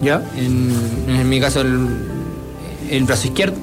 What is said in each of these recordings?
¿Ya? En mi caso el brazo izquierdo.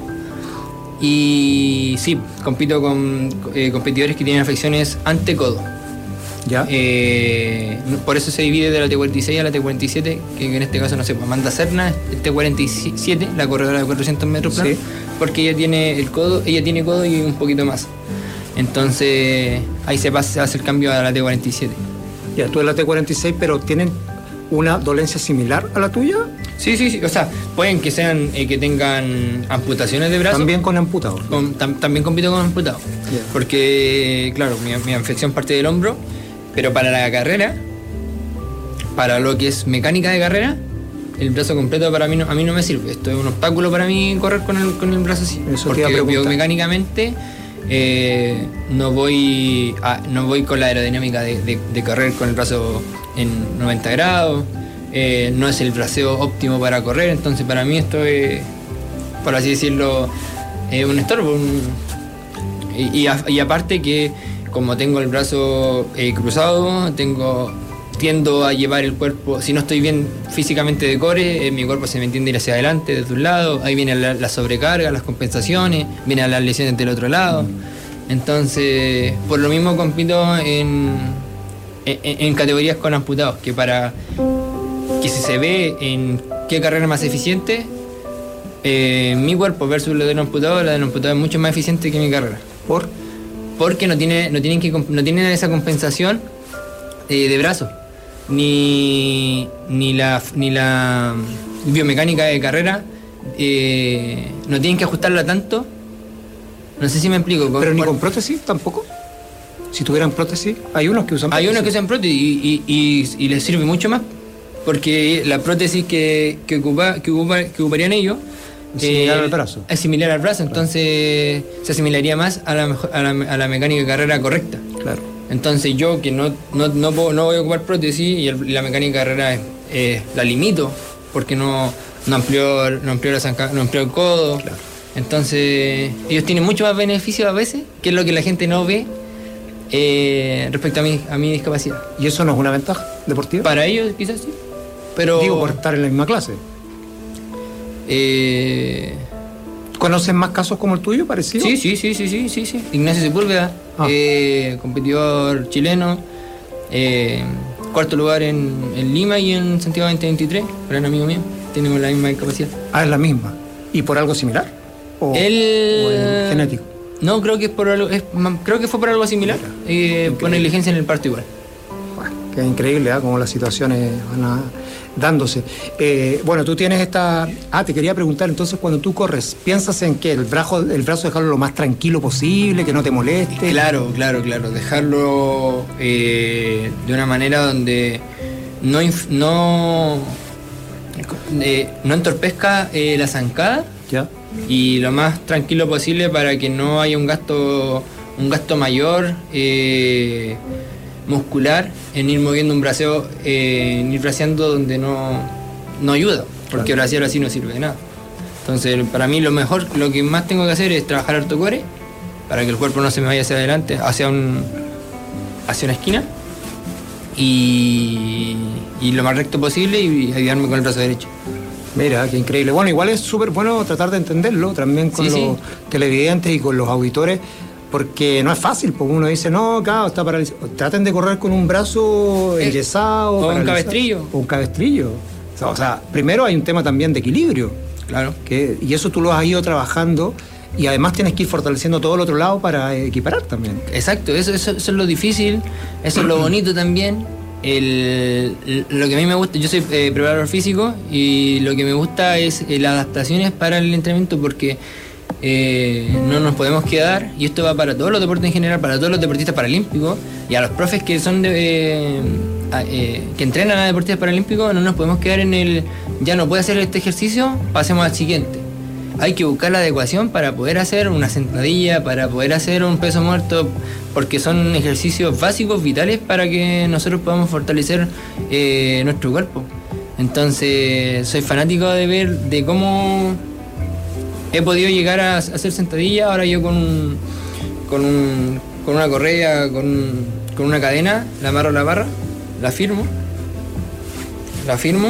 Y sí, compito con competidores que tienen afecciones antecodo. ¿Ya? Por eso se divide de la T46 a la T47, que en este caso, no sé, Amanda Serna, el T47, la corredora de 400 metros plano, sí. Porque ella tiene codo y un poquito más. Entonces ahí se hace el cambio a la T47. Ya, tú en la T46, pero ¿tienen una dolencia similar a la tuya? Sí. O sea, pueden que sean que tengan amputaciones de brazos. También con amputados. También compito con amputados. Yeah. Porque, claro, mi afección parte del hombro, pero para la carrera, para lo que es mecánica de carrera, el brazo completo para mí a mí no me sirve. Esto es un obstáculo para mí correr con el brazo así. Eso porque biomecánicamente no voy con la aerodinámica de correr con el brazo en 90 grados. No es el braceo óptimo para correr, entonces para mí esto es, por así decirlo, un estorbo. Y aparte que como tengo el brazo cruzado, tiendo a llevar el cuerpo, si no estoy bien físicamente de core, mi cuerpo se me tiende a ir hacia adelante desde un lado, ahí viene la sobrecarga, las compensaciones, vienen las lesiones del otro lado. Entonces, por lo mismo compito en categorías con amputados, que si se ve en qué carrera es más eficiente, mi cuerpo versus la de los amputados es mucho más eficiente que mi carrera. Porque no tienen esa compensación de brazo, ni la biomecánica de carrera, no tienen que ajustarla tanto. No sé si me explico. Pero ni con prótesis tampoco. Si tuvieran prótesis, hay unos que usan prótesis. Hay unos que usan prótesis y les sirve mucho más, porque la prótesis que ocuparían ellos es similar al brazo. Es similar al brazo, entonces se asimilaría más a la mecánica de carrera correcta. Claro. Entonces yo que no voy a ocupar prótesis y la mecánica de carrera la limito, porque no amplió el codo. Claro. Entonces ellos tienen mucho más beneficio a veces, que es lo que la gente no ve respecto a mi discapacidad. ¿Y eso no es una ventaja deportiva? Para ellos quizás sí, pero... Digo, por estar en la misma clase. ¿Conocen más casos como el tuyo, parecido? Sí. Ignacio Sepúlveda, competidor chileno, cuarto lugar en Lima y en Santiago 2023, gran amigo mío, tenemos la misma discapacidad. Ah, es la misma. ¿Y por algo similar? ¿O en genético? No, creo que fue por algo similar, por negligencia en el parto igual. Bueno, que es increíble, cómo las situaciones van dándose. Bueno, tú tienes esta... te quería preguntar, entonces, cuando tú corres, ¿piensas en que el brazo dejarlo lo más tranquilo posible, que no te moleste? Claro, dejarlo de una manera donde no entorpezca la zancada. Ya. Y lo más tranquilo posible para que no haya un gasto mayor muscular en ir moviendo un braceo, en ir braceando donde no ayuda, porque bracear así no sirve de nada. Entonces, para mí lo que más tengo que hacer es trabajar harto core para que el cuerpo no se me vaya hacia adelante, hacia una esquina, y lo más recto posible y ayudarme con el brazo derecho. Mira, qué increíble. Bueno, igual es súper bueno tratar de entenderlo también con los televidentes y con los auditores, porque no es fácil, porque uno dice, no, claro, está paralizado. Traten de correr con un brazo enyesado. O un cabestrillo. O un cabestrillo. O sea, primero hay un tema también de equilibrio. Claro. Y eso tú lo has ido trabajando y además tienes que ir fortaleciendo todo el otro lado para equiparar también. Exacto, eso es lo difícil, eso es lo bonito también. Lo que a mí me gusta, yo soy preparador físico y lo que me gusta es las adaptaciones para el entrenamiento, porque no nos podemos quedar, y esto va para todos los deportes en general, para todos los deportistas paralímpicos y a los profes que son que entrenan a deportistas paralímpicos. No nos podemos quedar en ya no puede hacer este ejercicio, pasemos al siguiente. Hay que buscar la adecuación para poder hacer una sentadilla, para poder hacer un peso muerto, porque son ejercicios básicos, vitales, para que nosotros podamos fortalecer nuestro cuerpo. Entonces, soy fanático de ver de cómo he podido llegar a hacer sentadilla. Ahora yo con una correa, con una cadena, la amarro a la barra, la firmo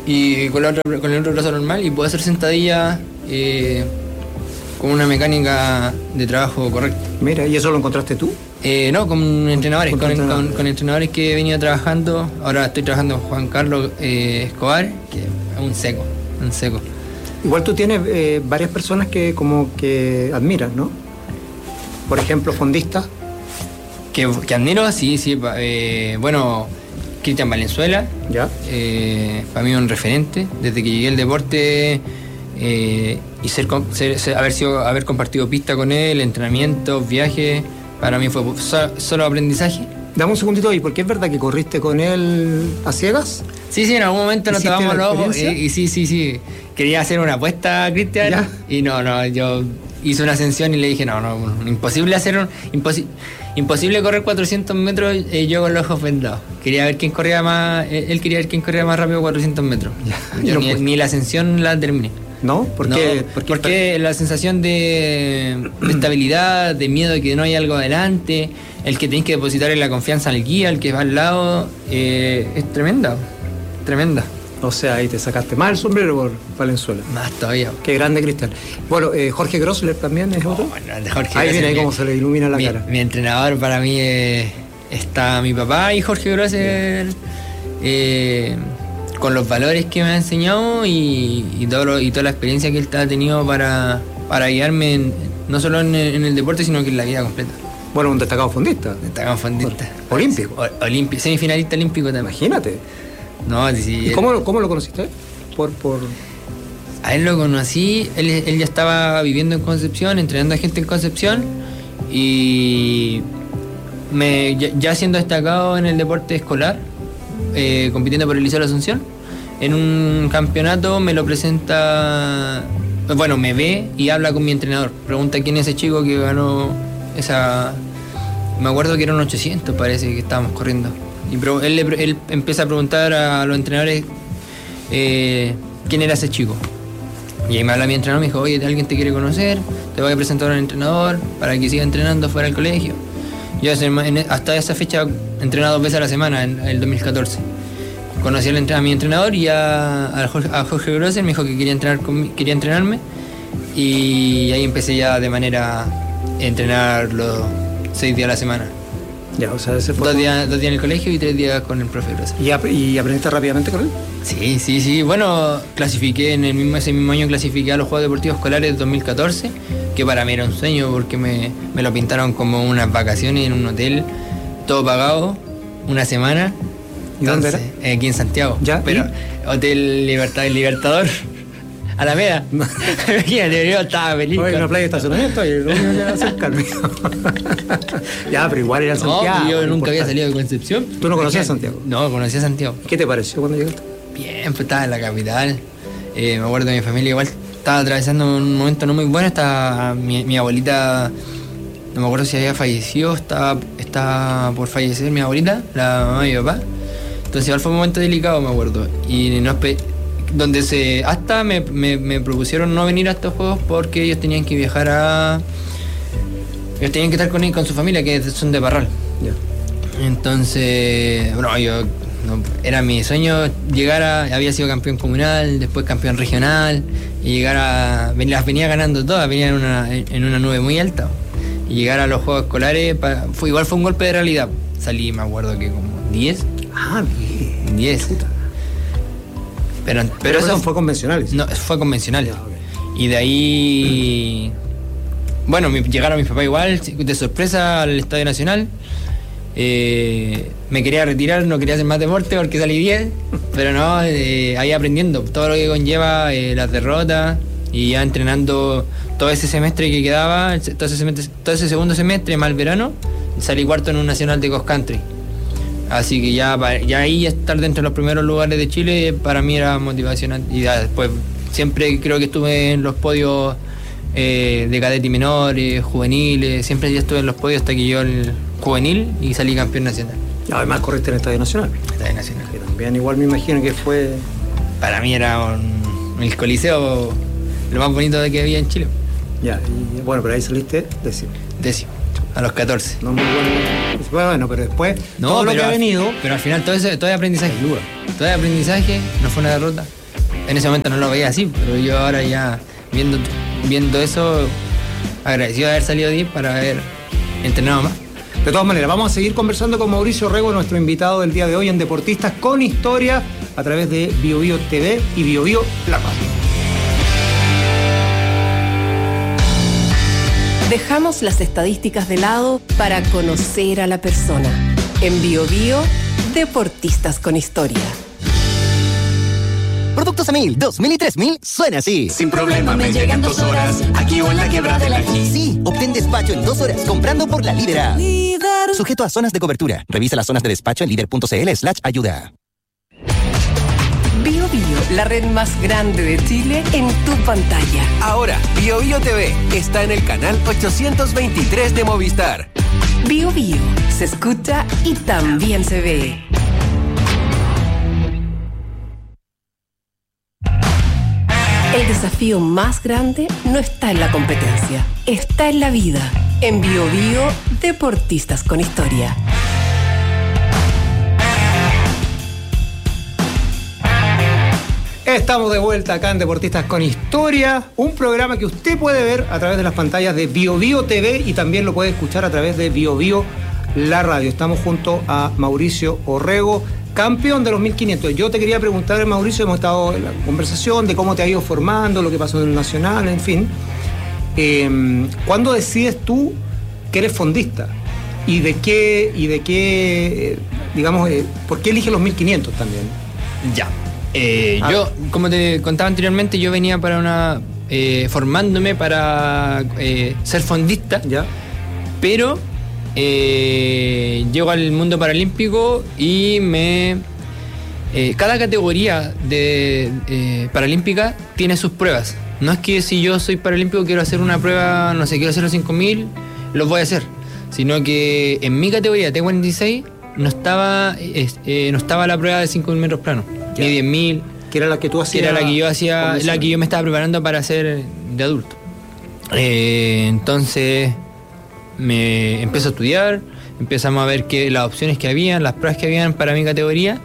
y con el otro brazo normal, y puedo hacer sentadillas con una mecánica de trabajo correcta. Mira, ¿y eso lo encontraste tú? No, con entrenadores, con entrenadores que he venido trabajando. Ahora estoy trabajando con Juan Carlos Escobar, que es un seco. Igual tú tienes varias personas que como que admiras, ¿no? Por ejemplo, fondistas. Que admiro, sí. Bueno, Cristian Valenzuela. Ya. Para mí es un referente. Desde que llegué al deporte y haber compartido pista con él, entrenamientos, viajes, para mí fue solo aprendizaje. Dame un segundito ahí, porque es verdad que corriste con él a ciegas. Sí, en algún momento nos tomamos los ojos y sí. Quería hacer una apuesta a Cristian. ¿Ya? Y no, yo hice una ascensión y le dije, no, imposible imposible correr 400 metros yo con los ojos vendados. Quería ver quién corría más, él quería ver quién corría más rápido 400 metros. Yo ni la ascensión la terminé. ¿No? Porque la sensación de estabilidad, de miedo de que no hay algo adelante, el que tenés que depositar la confianza al guía, al que va al lado, es tremenda. O sea, ahí te sacaste más el sombrero por Valenzuela. Más todavía. Qué grande, Cristian. Bueno, Jorge Grossler también es otro. Bueno, de Jorge ahí viene, ahí cómo se le ilumina la cara. Mi entrenador para mí está mi papá y Jorge Grossler, con los valores que me ha enseñado y toda la experiencia que él ha tenido para guiarme no solo en el deporte, sino que en la vida completa. Bueno, un destacado fondista. Olímpico. Semifinalista olímpico también. Imagínate. No, sí. ¿Y cómo lo conociste? Por... A él lo conocí, él ya estaba viviendo en Concepción, entrenando a gente en Concepción, y ya siendo destacado en el deporte escolar, compitiendo por el Liceo de la Asunción, en un campeonato me lo presenta, bueno, me ve y habla con mi entrenador, pregunta quién es ese chico que ganó esa, me acuerdo que eran 800, parece que estábamos corriendo. Y él empieza a preguntar a los entrenadores quién era ese chico. Y ahí me habla mi entrenador, me dijo, oye, alguien te quiere conocer, te voy a presentar a un entrenador para que siga entrenando fuera del colegio. Yo hasta esa fecha entrenaba 2 veces a la semana, en el 2014. Conocí a mi entrenador y a Jorge Grosser, me dijo que quería entrenarme, y ahí empecé ya de manera a entrenar los 6 días a la semana. Ya, o sea, ese fue 2 días en el colegio y 3 días con el profe Grosser. ¿Y aprendiste rápidamente con él? Sí. Bueno, clasifiqué ese mismo año clasifiqué a los Juegos Deportivos Escolares de 2014, que para mí era un sueño porque me lo pintaron como unas vacaciones en un hotel, todo pagado, una semana. ¿Y dónde era? Aquí en Santiago. ¿Ya? Pero Hotel Libertador. Alameda. Imagínate, yo estaba feliz. Oye, en la playa de estacionamiento, y lo único que acercarme. Ya, pero igual era Santiago. No, yo nunca había salido de Concepción. ¿Tú no conocías Santiago? No, conocía Santiago. ¿Qué te pareció cuando llegaste? Bien, pues estaba en la capital. Me acuerdo de mi familia, igual estaba atravesando un momento no muy bueno. Estaba mi abuelita, no me acuerdo si había fallecido, estaba por fallecer mi abuelita, la mamá de mi papá. Entonces igual fue un momento delicado, me acuerdo. Y donde hasta me propusieron no venir a estos juegos porque ellos tenían que viajar ellos tenían que estar con su familia, que son de Parral. Yeah. Entonces, bueno, era mi sueño había sido campeón comunal, después campeón regional, y las venía ganando todas, venía en una nube muy alta. Y llegar a los Juegos Escolares igual fue un golpe de realidad. Salí, me acuerdo que como 10. Ah, bien. 10. Puta. Pero eso fue convencional. No, fue convencional. Ya, okay. Y de ahí, bueno, llegaron mis papás igual, de sorpresa al Estadio Nacional. Me quería retirar, no quería hacer más deporte porque salí 10, pero no, ahí aprendiendo todo lo que conlleva las derrotas, y ya entrenando todo ese semestre que quedaba, todo ese segundo semestre más el verano, salí cuarto en un nacional de cross country. Así que ya ahí estar dentro de los primeros lugares de Chile para mí era motivacional. Y ya después siempre creo que estuve en los podios de cadete y menores, juveniles, siempre ya estuve en los podios hasta que yo el juvenil y salí campeón nacional. Además corriste en el Estadio Nacional. Estadio Nacional. Que también igual me imagino que fue... Para mí era el coliseo lo más bonito que había en Chile. Ya, y bueno, pero ahí saliste décimo. A los 14. No muy bueno. Bueno, pero después, No, todo lo pero que ha venido. Pero al final todo es aprendizaje, Luga. Todo es aprendizaje, no fue una derrota. En ese momento no lo veía así, pero yo ahora ya viendo eso, agradecido de haber salido 10 para haber entrenado más. De todas maneras, vamos a seguir conversando con Mauricio Orrego, nuestro invitado del día de hoy en Deportistas con Historia, a través de BioBio TV y BioBio La Radio. Dejamos las estadísticas de lado para conocer a la persona. En BioBio, Deportistas con Historia. Productos a 1000, 2000 y 3000 suena así. Sin problema me llegan 2 horas, aquí o en la quebrada del Ají. Sí, obtén despacho en 2 horas comprando por la Líder. Sujeto a zonas de cobertura. Revisa las zonas de despacho en lider.cl/ayuda. BioBio, la red más grande de Chile en tu pantalla. Ahora, BioBio TV está en el canal 823 de Movistar. BioBio, se escucha y también se ve. El desafío más grande no está en la competencia, está en la vida. En BioBio, Deportistas con Historia. Estamos de vuelta acá en Deportistas con Historia, un programa que usted puede ver a través de las pantallas de BioBio TV y también lo puede escuchar a través de BioBio La Radio. Estamos junto a Mauricio Orrego, campeón de los 1500. Yo te quería preguntar, Mauricio, hemos estado en la conversación de cómo te ha ido formando, lo que pasó en el Nacional, en fin. ¿Cuándo decides tú que eres fondista? ¿Y de qué, digamos, por qué eliges los 1500 también? Ya. Yo, como te contaba anteriormente, yo venía para formándome para ser fondista. Ya. Pero llego al mundo paralímpico y cada categoría de paralímpica tiene sus pruebas. No es que si yo soy paralímpico quiero hacer una prueba, no sé, quiero hacer los 5000, los voy a hacer. Sino que en mi categoría T46 no estaba la prueba de 5000 metros planos, ni 10.000. Que era la que tú hacías. Que era la que yo hacía, la que yo me estaba preparando para hacer de adulto. Entonces me empiezo a estudiar, empezamos a ver las opciones que habían, las pruebas que habían para mi categoría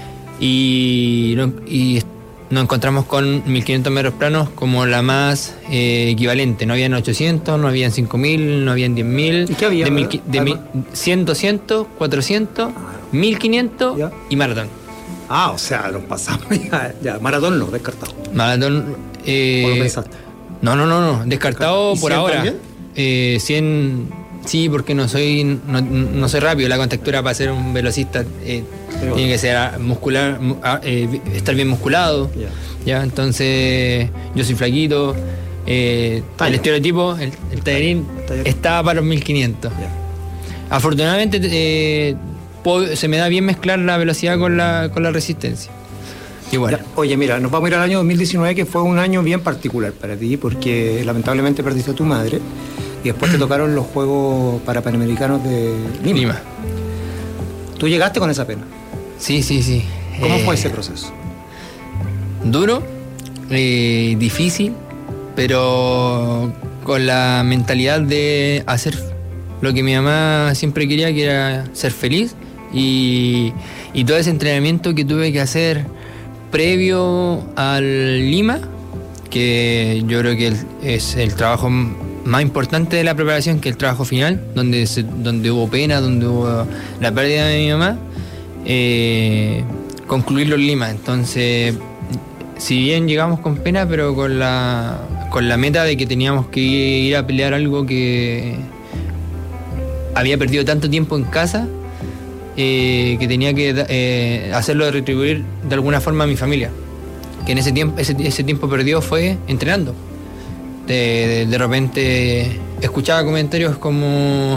y nos encontramos con 1500 metros planos como la más equivalente. No habían 800, no habían 5000, no habían 10.000. ¿Y qué había? 100, 200, 400, 1500 ¿ya? Y maratón. O sea, nos pasamos ya. Maratón no, descartado. Maratón. ¿O lo pensaste? No, descartado por ahora. 100. Sí, porque no soy rápido. La contextura para ser un velocista tiene que ser muscular, estar bien musculado. Yeah. ¿Ya? Entonces, yo soy flaquito. El estereotipo, el tallerín, estaba para los 1500. Yeah. Afortunadamente, se me da bien mezclar la velocidad con la resistencia. Igual. Ya, oye, mira, nos vamos a ir al año 2019, que fue un año bien particular para ti, porque lamentablemente perdiste a tu madre. Y después te tocaron los Juegos Panamericanos de Lima. ¿Tú llegaste con esa pena? Sí. ¿Cómo fue ese proceso? Duro, difícil, pero con la mentalidad de hacer lo que mi mamá siempre quería, que era ser feliz. Y todo ese entrenamiento que tuve que hacer previo al Lima, que yo creo que es el trabajo más importante de la preparación, que el trabajo final, donde hubo pena, donde hubo la pérdida de mi mamá, concluirlo en Lima. Entonces, si bien llegamos con pena, pero con la meta de que teníamos que ir a pelear algo que había perdido tanto tiempo en casa, que tenía que hacerlo, de retribuir de alguna forma a mi familia, que en ese tiempo perdido fue entrenando. De repente escuchaba comentarios como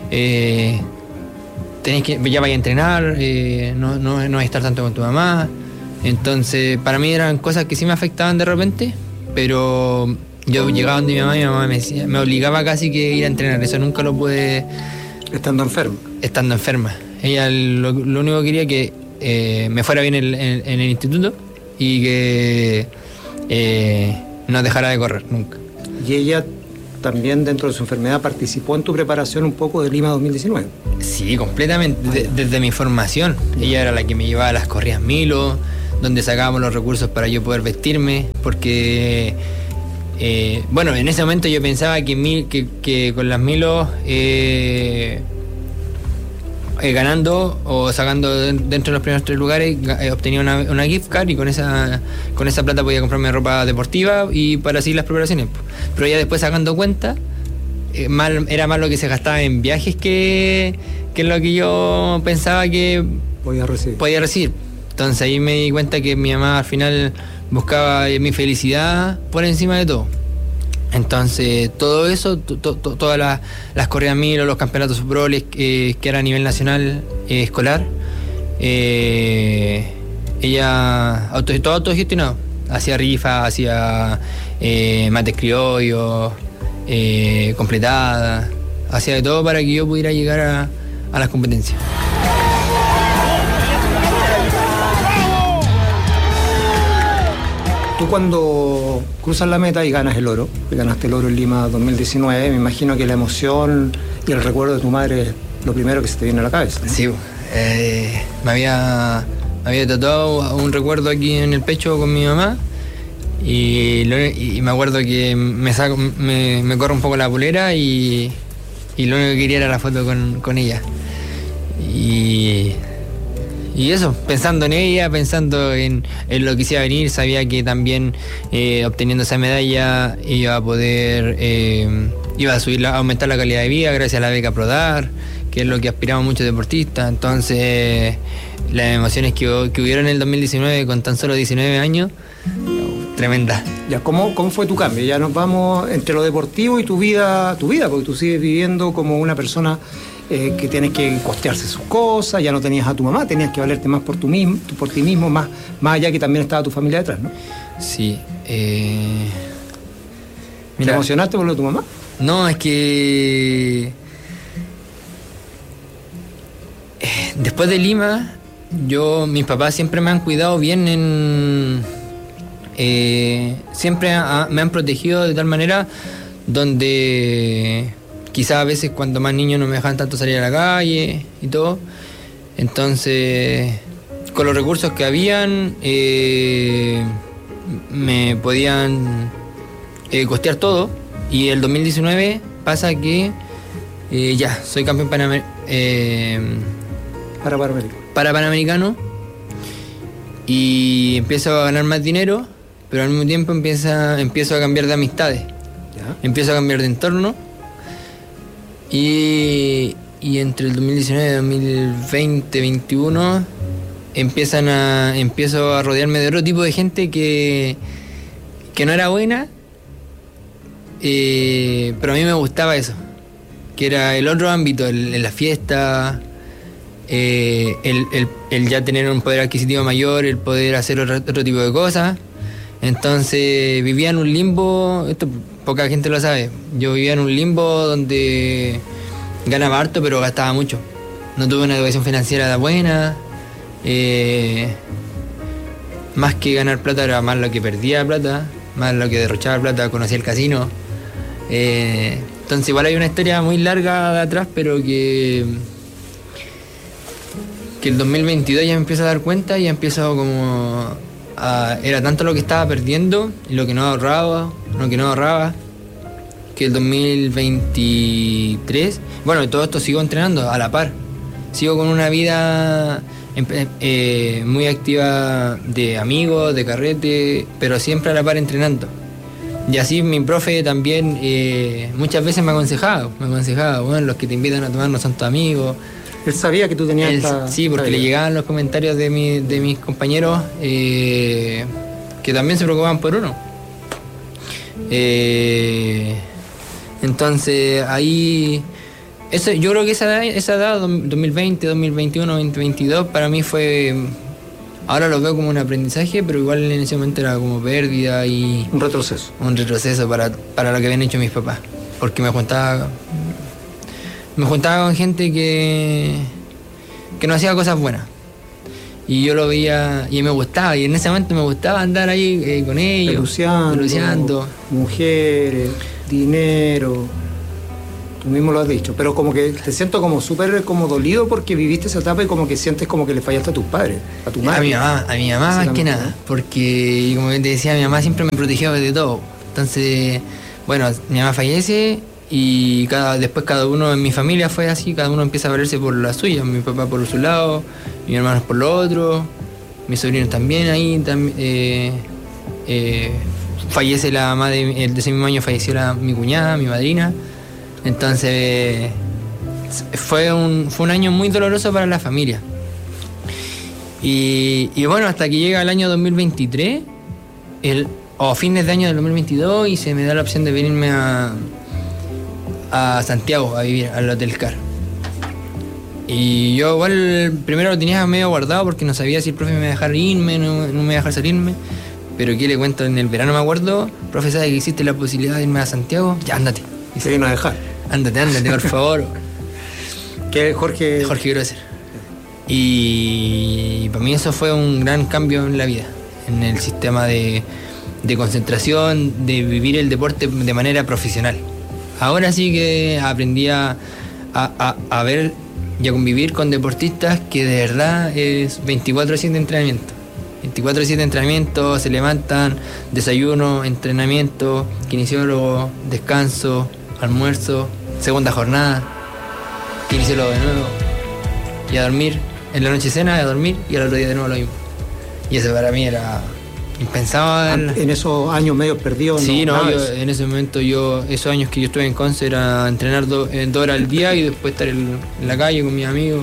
tenés que, ya vaya a entrenar, no vas a estar tanto con tu mamá. Entonces para mí eran cosas que sí me afectaban de repente, pero yo llegaba donde mi mamá me obligaba casi que ir a entrenar. Eso nunca lo pude. Estando enferma. Ella lo único que quería que me fuera bien en el instituto y que no dejara de correr nunca. Y ella también dentro de su enfermedad participó en tu preparación un poco de Lima 2019. Sí, completamente, desde mi formación. Ella era la que me llevaba a las corridas Milo, donde sacábamos los recursos para yo poder vestirme, porque bueno, en ese momento yo pensaba que con las Milo ganando o sacando dentro de los primeros 3 lugares obtenía una gift card, y con esa plata podía comprarme ropa deportiva y para seguir las preparaciones. Pero ya después, sacando cuenta, era más lo que se gastaba en viajes que lo que yo pensaba que podía recibir. Entonces ahí me di cuenta que mi mamá al final buscaba mi felicidad por encima de todo. Entonces todo eso, todas las corridas Milo, los campeonatos proles que era a nivel nacional escolar, ella todo autogestionado. Hacía rifas, hacía mates criollos, completadas, hacía de todo para que yo pudiera llegar a las competencias. Tú cuando cruzas la meta y ganas el oro, ganaste el oro en Lima 2019, me imagino que la emoción y el recuerdo de tu madre es lo primero que se te viene a la cabeza, ¿no? Sí, me había tatuado un recuerdo aquí en el pecho con mi mamá, y me acuerdo que me corro un poco la polera y lo único que quería era la foto con ella. Y eso, pensando en ella, pensando en lo que iba a venir, sabía que también obteniendo esa medalla iba a poder, iba a aumentar la calidad de vida gracias a la beca Prodar, que es lo que aspiramos muchos deportistas. Entonces, las emociones que hubieron en el 2019 con tan solo 19 años, tremenda. Ya, ¿cómo fue tu cambio? Ya nos vamos entre lo deportivo y tu vida, porque tú sigues viviendo como una persona que tienes que costearse sus cosas, ya no tenías a tu mamá, tenías que valerte más por ti mismo, más allá que también estaba tu familia detrás, ¿no? Sí. ¿Te emocionaste por lo de tu mamá? No, es que después de Lima, mis papás siempre me han cuidado bien siempre me han protegido de tal manera donde quizás a veces cuando más niños no me dejaban tanto salir a la calle y todo. Entonces, con los recursos que habían, me podían costear todo. Y el 2019 pasa que ya soy campeón Panamericano y empiezo a ganar más dinero, pero al mismo tiempo empiezo a cambiar de amistades. ¿Ya? Empiezo a cambiar de entorno. Y entre el 2019 y 2020, 2021 empiezo a rodearme de otro tipo de gente que no era buena, pero a mí me gustaba eso, que era el otro ámbito, en la fiesta, el ya tener un poder adquisitivo mayor, el poder hacer otro tipo de cosas. Entonces vivía en un limbo, esto poca gente lo sabe, yo vivía en un limbo donde ganaba harto pero gastaba mucho. No tuve una educación financiera buena, más que ganar plata era más lo que perdía plata, más lo que derrochaba plata, conocía el casino. Entonces igual hay una historia muy larga de atrás, pero que el 2022 ya me empiezo a dar cuenta y ya empiezo como era tanto lo que estaba perdiendo y lo que no ahorraba, que el 2023, bueno, todo esto sigo entrenando a la par. Sigo con una vida muy activa de amigos, de carrete, pero siempre a la par entrenando. Y así mi profe también muchas veces me aconsejaba, bueno, los que te invitan a tomar no son tus amigos. Él sabía que tú tenías sí, porque le llegaban los comentarios de mis compañeros que también se preocupaban por uno. Entonces ahí, yo creo que esa edad 2020, 2021, 2022 para mí fue, ahora lo veo como un aprendizaje, pero igual en ese momento era como pérdida y un retroceso para lo que habían hecho mis papás, porque me juntaba con gente que no hacía cosas buenas. y yo lo veía y me gustaba, y en ese momento me gustaba andar ahí con ellos, peluceando. Mujeres, dinero, tú mismo lo has dicho, pero como que te siento como súper como dolido porque viviste esa etapa y como que sientes como que le fallaste a tus padres, a tu madre. A mi mamá más que nada, porque como te decía, mi mamá siempre me protegió de todo. Entonces, bueno, mi mamá fallece y después cada uno en mi familia fue así, cada uno empieza a valerse por la suya, mi papá por su lado, mis hermanos por lo otro, mis sobrinos también ahí, fallece la mamá de ese mismo año, falleció mi cuñada, mi madrina. Entonces fue un año muy doloroso para la familia. Y bueno, hasta que llega el año 2023, o fines de año del 2022, y se me da la opción de venirme a Santiago a vivir al Hotel Car. Y yo igual primero lo tenía medio guardado porque no sabía si el profe me iba a dejar irme, no me iba a dejar salirme. Pero ¿qué le cuento? En el verano me acuerdo, profe, ¿sabe que existe la posibilidad de irme a Santiago? Ya, ándate. Y se vino a dejar. Ándate, por favor. ¿Qué, Jorge? Jorge Grosser. Y para mí eso fue un gran cambio en la vida, en el sistema de concentración, de vivir el deporte de manera profesional. Ahora sí que aprendí a ver y a convivir con deportistas que de verdad es 24/7 de entrenamiento. 24/7 de entrenamiento, se levantan, desayuno, entrenamiento, kinesiólogo, descanso, almuerzo, segunda jornada, kinesiólogo de nuevo, y a dormir. En la noche cena, a dormir, y al otro día de nuevo lo mismo. Y eso para mí era impensable. En esos años medio perdidos. Sí, en ese momento esos años que yo estuve en Conce era entrenar 2 horas al día y después estar en la calle con mis amigos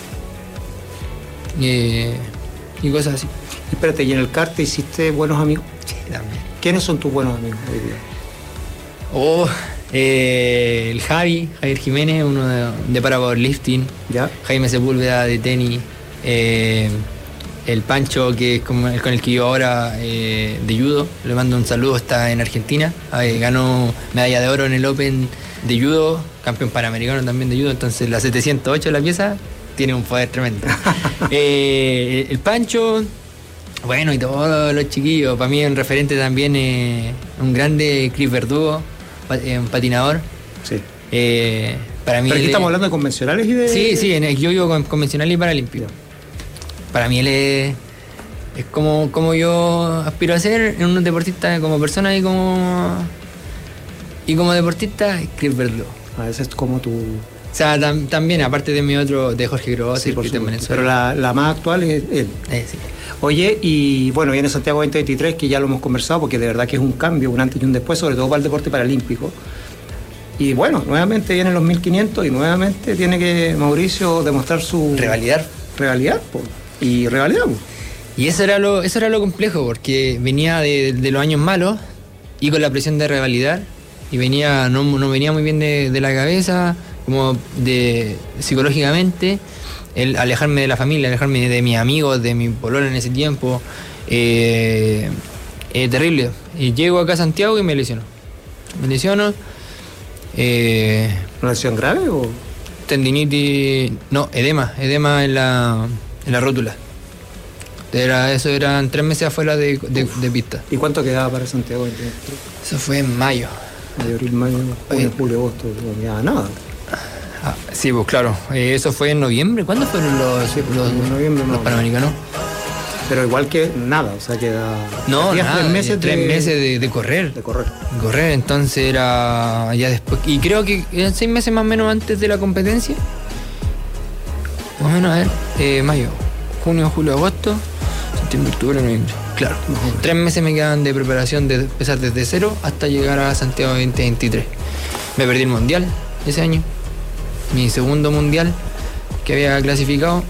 y cosas así. Espérate, ¿y en el CAR te hiciste buenos amigos? Sí, también. ¿Quiénes son tus buenos amigos hoy día? El Javier Jiménez, uno de para powerlifting. ¿Ya? Jaime Sepúlveda de tenis. El Pancho, que es con el que yo ahora de judo, le mando un saludo, está en Argentina, ganó medalla de oro en el Open de judo, campeón panamericano también de judo, entonces la 708 la pieza tiene un poder tremendo. El Pancho, bueno, y todos los chiquillos, para mí un referente también, un grande Chris Verdugo, un patinador. Sí. Para mí. ¿Pero aquí estamos hablando de convencionales y de...? Sí, yo vivo con convencional y paralímpico. Para mí él es como yo aspiro a ser en un deportista, como persona y como deportista, Chris Verdugo. Ese es como tu... O sea, también, aparte de mi otro, de Jorge Grosser, sí, pero la más actual es él. Sí. Oye, y bueno, viene Santiago 2023, que ya lo hemos conversado, porque de verdad que es un cambio, un antes y un después, sobre todo para el deporte paralímpico. Y bueno, nuevamente vienen los 1500 y nuevamente tiene que Mauricio demostrar su... Revalidar, po. Y revalidamos. Y eso era lo complejo, porque venía de los años malos y con la presión de revalidar, y no venía muy bien de la cabeza, como de psicológicamente, el alejarme de la familia, alejarme de mis amigos, de mi polola en ese tiempo, terrible. Y llego acá a Santiago y me lesiono. ¿Una lesión grave o...? Tendinitis, no, edema en la rótula. Eso eran 3 meses afuera de pista. ¿Y cuánto quedaba para Santiago 2023? Eso fue en mayo. Abril, mayo, junio, julio, agosto, no quedaba nada. Sí, pues claro. Eso fue en noviembre. ¿Cuándo fueron los Panamericanos? Pero igual que nada, o sea, queda... No, nada, 3 meses de correr. De correr. Entonces era ya después. Y creo que eran 6 meses más o menos antes de la competencia. Más o menos, a ver, mayo, junio, julio, agosto, septiembre, octubre, noviembre. Claro. 3 meses me quedan de preparación de empezar desde cero hasta llegar a Santiago 2023. Me perdí el mundial ese año. Mi segundo mundial que había clasificado.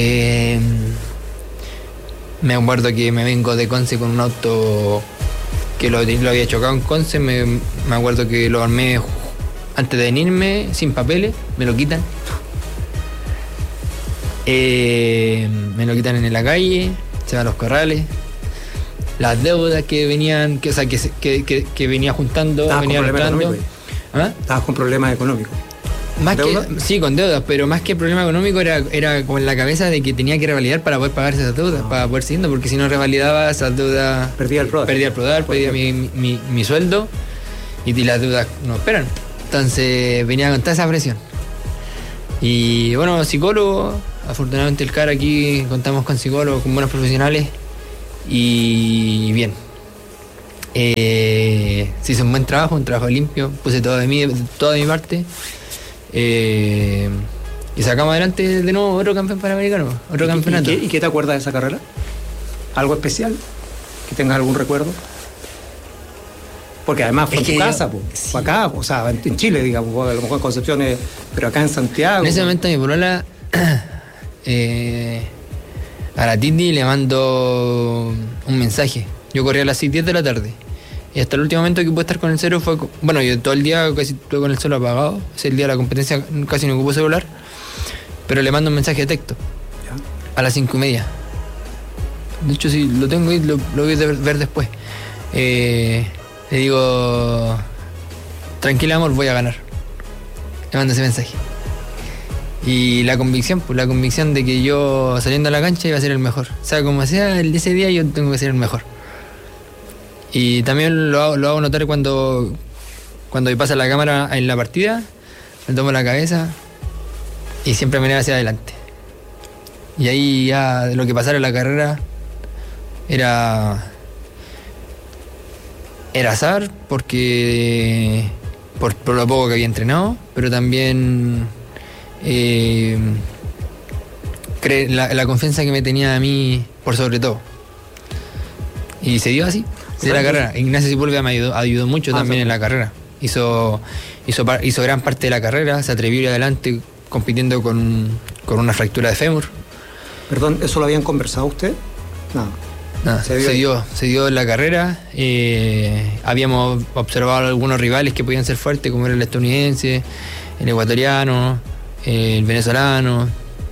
Me acuerdo que me vengo de Conce con un auto que lo había chocado en Conce. Me acuerdo que lo armé antes de venirme, sin papeles, me lo quitan. Me lo quitan en la calle, se van a los corrales. Las deudas que venían, que venía juntando, venía arrastrando. ¿Estabas con problemas económicos? Más ¿Deuda? que, sí, con deudas, pero más que problema económico era como en la cabeza de que tenía que revalidar para poder pagar esas deudas, para poder seguir, porque si no revalidaba esas deudas... Perdía el PRODAR. Perdía mi sueldo y las deudas no esperan. Entonces venía con toda esa presión. Y bueno, psicólogo, afortunadamente el CAR aquí contamos con psicólogos, con buenos profesionales y bien. Se hizo un buen trabajo, un trabajo limpio, puse toda de mi parte. Y sacamos adelante de nuevo otro campeón panamericano, otro campeonato. ¿Y qué te acuerdas de esa carrera? ¿Algo especial? ¿Que tengas algún recuerdo? Porque además fue en tu casa, sí. Fue acá, o sea, en Chile, digamos, a lo mejor en Concepción, pero acá en Santiago. En ese momento mi polola a la Titi le mando un mensaje. Yo corrí a las 10 de la tarde. Y hasta el último momento que pude estar con el celu fue... Bueno, yo todo el día casi estuve con el celu apagado. Ese el día de la competencia casi no ocupó celular. Pero le mando un mensaje de texto. ¿Ya? A las 5:30. De hecho, sí, lo tengo y lo voy a ver después. Le digo... Tranquila, amor, voy a ganar. Le mando ese mensaje. Y la convicción de que yo saliendo a la cancha iba a ser el mejor. O sea, como sea, ese día yo tengo que ser el mejor. Y también lo hago notar cuando me pasa la cámara en la partida, me tomo la cabeza y siempre me hacia adelante. Y ahí ya lo que pasara en la carrera era azar, porque por lo poco que había entrenado, pero también la confianza que me tenía a mí por sobre todo. Y se dio así. De la carrera. Ignacio Sepúlveda me ayudó mucho también en la carrera. Hizo gran parte de la carrera, se atrevió a ir adelante compitiendo con una fractura de fémur. Perdón, ¿eso lo habían conversado usted? Nada, se dio en la carrera. Habíamos observado algunos rivales que podían ser fuertes, como era el estadounidense, el ecuatoriano, el venezolano.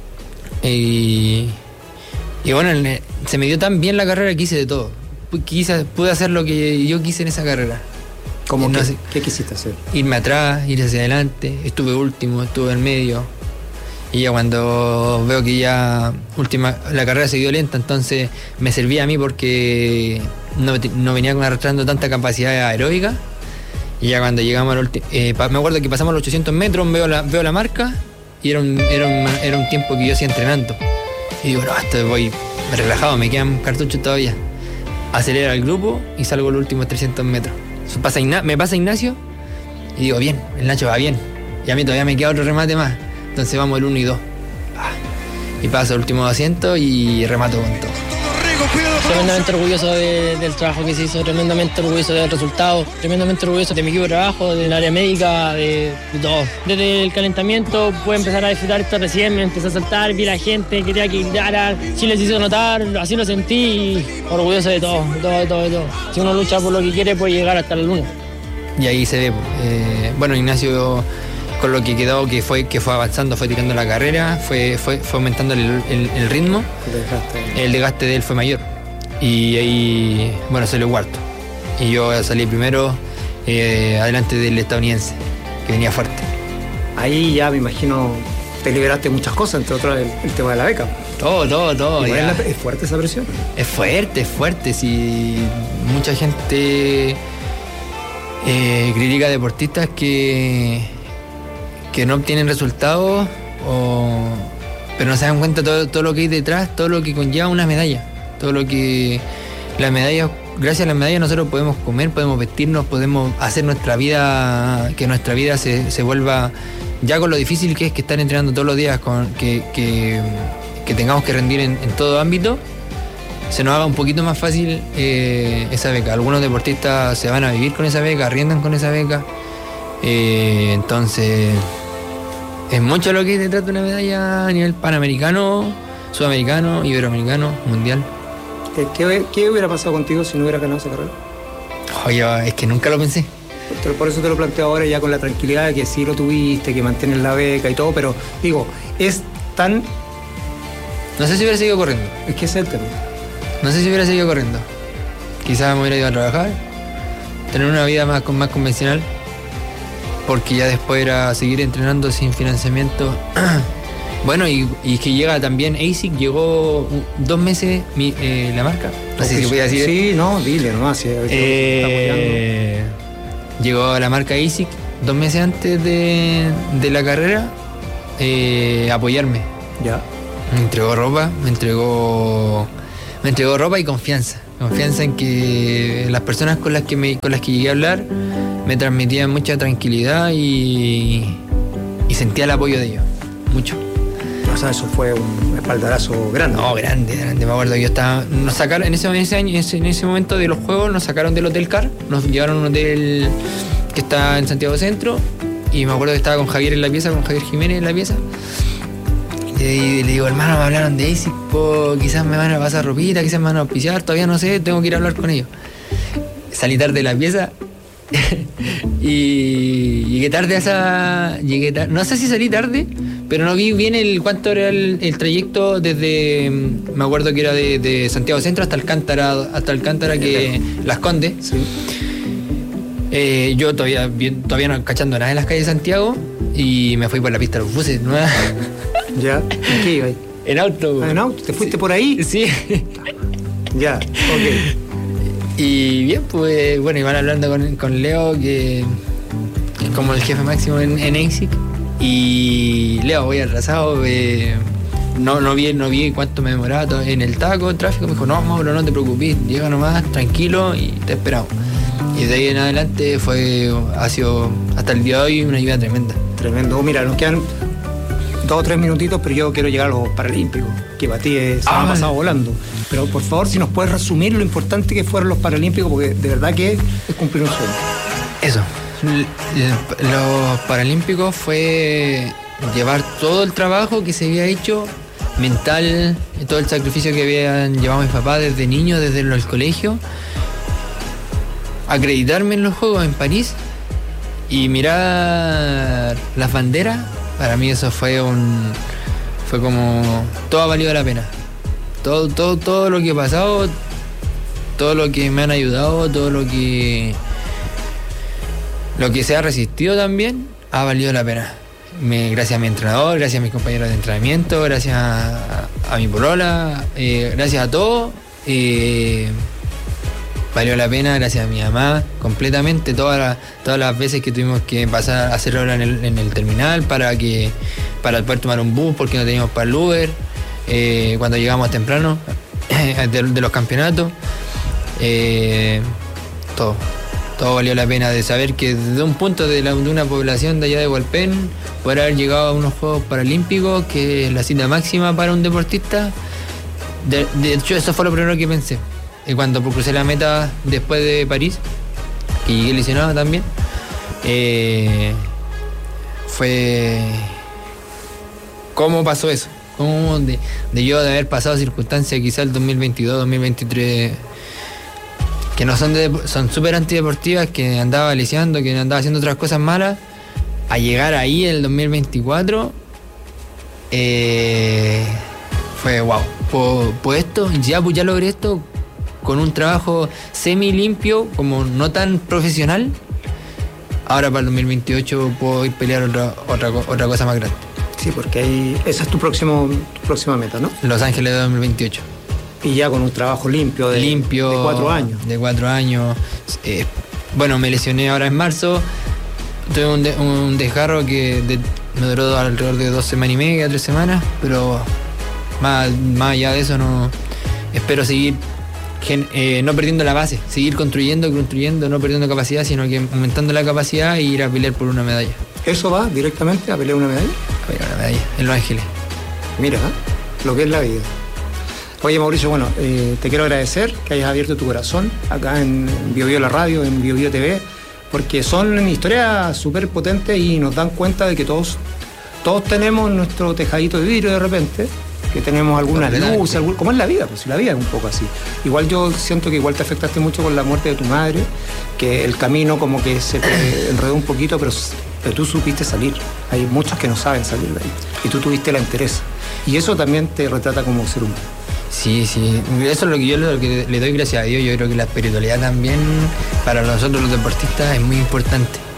Y bueno, se me dio tan bien la carrera que hice de todo. Pude hacer lo que yo quise en esa carrera. ¿Cómo qué quisiste hacer? Irme atrás, ir hacia adelante. Estuve último, estuve en medio. Y ya cuando veo que la carrera se dio lenta, entonces me servía a mí porque no venía arrastrando tanta capacidad aeróbica. Y ya cuando llegamos al último, me acuerdo que pasamos los 800 metros, veo la marca y era un tiempo que yo hacía entrenando. Y digo, no, voy relajado, me quedan cartuchos todavía. Acelera el grupo y salgo los últimos 300 metros. Me pasa Ignacio y digo, bien, el Nacho va bien. Y a mí todavía me queda otro remate más. Entonces vamos el 1 y 2. Y paso el último 200 y remato con todo. Tremendamente orgulloso del trabajo que se hizo, tremendamente orgulloso del resultado, tremendamente orgulloso de mi equipo de trabajo, del área médica, de todo. Desde el calentamiento pude empezar a disfrutar esto recién, me empecé a saltar, vi a la gente, quería que gritara, Chile se hizo notar, así lo sentí y orgulloso de todo. Si uno lucha por lo que quiere puede llegar hasta la luna. Y ahí se ve, bueno, Ignacio con lo que quedó, que fue avanzando, fue tirando la carrera, fue aumentando el ritmo, el desgaste de él fue mayor. Y ahí, bueno, salió cuarto. Y yo salí primero, adelante del estadounidense, que venía fuerte. Ahí ya me imagino te liberaste muchas cosas, entre otras el tema de la beca. Todo. ¿Es fuerte esa presión? Es fuerte. Si mucha gente critica a deportistas que no obtienen resultados, pero no se dan cuenta todo lo que hay detrás, todo lo que conlleva una medalla. Todo lo que las medallas, gracias a las medallas nosotros podemos comer, podemos vestirnos, podemos hacer nuestra vida, que nuestra vida se vuelva, ya con lo difícil que es que estar entrenando todos los días, que tengamos que rendir en todo ámbito, se nos haga un poquito más fácil esa beca. Algunos deportistas se van a vivir con esa beca, arriendan con esa beca, entonces es mucho lo que hay detrás de una medalla a nivel panamericano, sudamericano, iberoamericano, mundial. ¿Qué hubiera pasado contigo si no hubiera ganado esa carrera? Oye, es que nunca lo pensé. Por eso te lo planteo ahora ya con la tranquilidad de que sí lo tuviste, que mantienes la beca y todo, pero digo, es tan... No sé si hubiera seguido corriendo. Es que ese es el tema. No sé si hubiera seguido corriendo. Quizás me hubiera ido a trabajar, tener una vida más convencional, porque ya después era seguir entrenando sin financiamiento. Bueno, y que llega también ASIC, llegó 2 meses la marca. No sé si voy a decir. Sí, no, dile nomás. Llegó la marca ASIC 2 meses antes de la carrera a apoyarme. Ya. Me entregó ropa y confianza. Confianza en que las personas con las que llegué a hablar me transmitían mucha tranquilidad y sentía el apoyo de ellos. Mucho. O sea, eso fue un espaldarazo grande. No, grande. Me acuerdo que nos sacaron en ese momento de los juegos, nos sacaron del Hotel Car, nos llevaron a un hotel que está en Santiago Centro, y me acuerdo que estaba con Javier en la pieza, con Javier Jiménez en la pieza. Y le digo, hermano, me hablaron de ASIC, quizás me van a pasar ropita, quizás me van a auspiciar, todavía no sé, tengo que ir a hablar con ellos. Salí tarde de la pieza y llegué tarde no sé si salí tarde, pero no vi bien cuánto era el trayecto desde, me acuerdo que era de Santiago Centro hasta Alcántara, que Las Condes. Sí. Yo todavía no cachando nada en las calles de Santiago, y me fui por la pista de los buses, ¿no? Ya, ¿en qué iba ahí? En auto. ¿En auto? ¿Te fuiste por ahí? Sí. Ya, ok. Y bien, pues bueno, iban hablando con Leo, que es como el jefe máximo en ASIC. Y Leo, voy atrasado, no vi cuánto me demoraba en el tráfico. Me dijo, no, Mauro, no te preocupes, llega nomás, tranquilo, y te esperamos. Y de ahí en adelante ha sido hasta el día de hoy una ayuda tremenda. Tremendo. Mira, nos quedan 2 o 3 minutitos, pero yo quiero llegar a los Paralímpicos, que para ti se han pasado volando. Pero por favor, si nos puedes resumir lo importante que fueron los Paralímpicos, porque de verdad que es cumplir un sueño. Eso. Los Paralímpicos fue llevar todo el trabajo que se había hecho, mental, todo el sacrificio que habían llevado mis papás desde niño, desde el colegio, acreditarme en los Juegos en París y mirar las banderas. Para mí eso fue como todo ha valido la pena. Todo lo que he pasado, todo lo que me han ayudado, todo lo que se ha resistido también ha valido la pena. Gracias a mi entrenador, gracias a mis compañeros de entrenamiento, gracias a mi polola, gracias a todo. Valió la pena, gracias a mi mamá, completamente, todas las veces que tuvimos que pasar a hacer hora en el terminal para poder tomar un bus porque no teníamos para el Uber, cuando llegamos temprano de los campeonatos, todo valió la pena, de saber que desde un punto de una población de allá de Hualpén, poder haber llegado a unos Juegos Paralímpicos, que es la cita máxima para un deportista. De hecho, eso fue lo primero que pensé. Y cuando crucé la meta después de París, y llegué lesionado también, fue cómo pasó eso, cómo de yo de haber pasado circunstancias quizás el 2022, 2023, que no son súper antideportivas, que andaba lesionando, que andaba haciendo otras cosas malas, a llegar ahí el 2024, fue wow. Pues esto, ya logré esto con un trabajo semi limpio, como no tan profesional. Ahora para el 2028 puedo ir a pelear otra cosa más grande. Sí, porque esa es tu próxima meta, ¿no? Los Ángeles de 2028. Y ya con un trabajo limpio de 4 años. De 4 años. Bueno, me lesioné ahora en marzo. Tuve un desgarro que me duró alrededor de 2 semanas y media, 3 semanas, pero más allá de eso no. Espero seguir no perdiendo la base, seguir construyendo, no perdiendo capacidad, sino que aumentando la capacidad e ir a pelear por una medalla. ¿Eso va directamente a pelear una medalla? A pelear una medalla, en Los Ángeles. Mira, lo que es la vida. Oye, Mauricio, bueno, te quiero agradecer que hayas abierto tu corazón acá en BioBio la radio, en BioBio TV, porque son historias súper potentes y nos dan cuenta de que todos tenemos nuestro tejadito de vidrio de repente, que tenemos algunas luces, como es la vida, pues la vida es un poco así. Igual yo siento que igual te afectaste mucho con la muerte de tu madre, que el camino como que se te enredó un poquito, pero tú supiste salir. Hay muchos que no saben salir de ahí, y tú tuviste la entereza. Y eso también te retrata como ser humano. Sí, eso es lo que le doy gracias a Dios. Yo creo que la espiritualidad también para nosotros los deportistas es muy importante.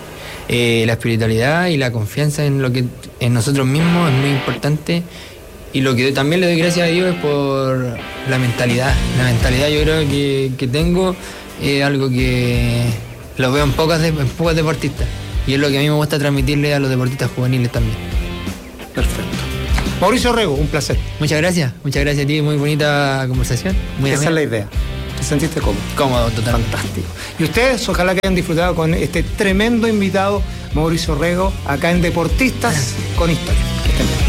La espiritualidad y la confianza en nosotros mismos es muy importante. Y lo que también le doy gracias a Dios es por la mentalidad. La mentalidad yo creo que tengo es algo que lo veo en pocos deportistas. Y es lo que a mí me gusta transmitirle a los deportistas juveniles también. Perfecto. Mauricio Rego, un placer. Muchas gracias a ti, muy bonita conversación. Esa es la idea. ¿Te sentiste cómodo? Cómodo, totalmente. Fantástico. Y ustedes, ojalá que hayan disfrutado con este tremendo invitado, Mauricio Rego, acá en Deportistas con Historia. Que estén bien.